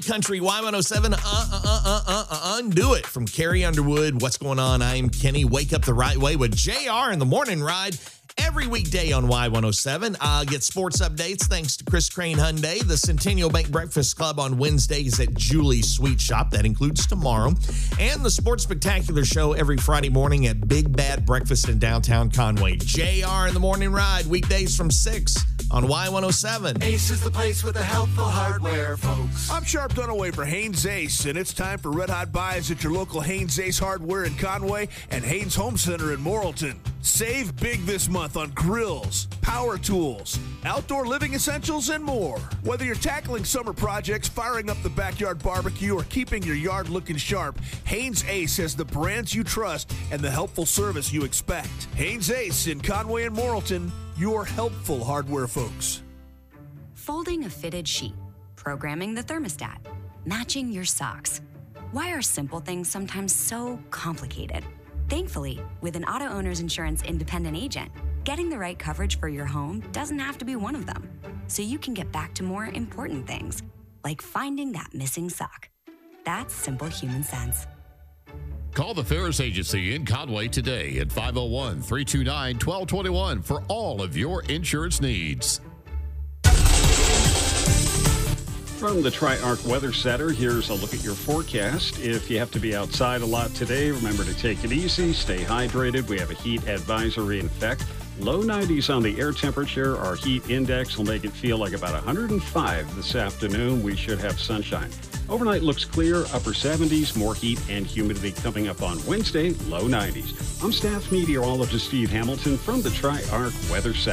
Country, Y107, Undo It from Carrie Underwood. What's going on? I'm Kenny. Wake up the right way with JR in the morning ride. Every weekday on Y107. Get sports updates thanks to Chris Crane Hyundai, the Centennial Bank Breakfast Club on Wednesdays at Julie's Sweet Shop. That includes tomorrow. And the Sports Spectacular Show every Friday morning at Big Bad Breakfast in downtown Conway. JR in the morning ride, weekdays from 6 on Y107. Ace is the place with the helpful hardware, folks. I'm Sharp Dunaway for Haynes Ace, and it's time for Red Hot Buys at your local Haynes Ace Hardware in Conway and Haynes Home Center in Morrilton. Save big this month on grills, power tools, outdoor living essentials, and more. Whether you're tackling summer projects, firing up the backyard barbecue, or keeping your yard looking sharp, Haynes Ace has the brands you trust and the helpful service you expect. Haynes Ace in Conway and Morrilton, your helpful hardware folks. Folding a fitted sheet, programming the thermostat, matching your socks. Why are simple things sometimes so complicated? Thankfully, with an Auto Owners Insurance independent agent, getting the right coverage for your home doesn't have to be one of them. So you can get back to more important things, like finding that missing sock. That's simple human sense. Call the Ferris Agency in Conway today at 501-329-1221 for all of your insurance needs. From the Tri-Arc Weather Center, here's a look at your forecast. If you have to be outside a lot today, remember to take it easy, stay hydrated. We have a heat advisory in effect. Low 90s on the air temperature. Our heat index will make it feel like about 105 this afternoon. We should have sunshine. Overnight looks clear, upper 70s, more heat and humidity coming up on Wednesday, low 90s. I'm staff meteorologist Steve Hamilton from the Tri-Arc Weather Center.